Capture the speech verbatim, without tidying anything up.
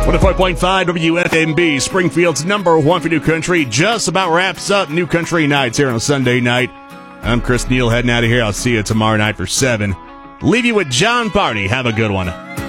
one oh four point five W F M B, Springfield's number one for New Country, just about wraps up New Country Nights here on a Sunday night. I'm Chris Neal heading out of here. I'll see you tomorrow night for seven. Leave you with John Party. Have a good one.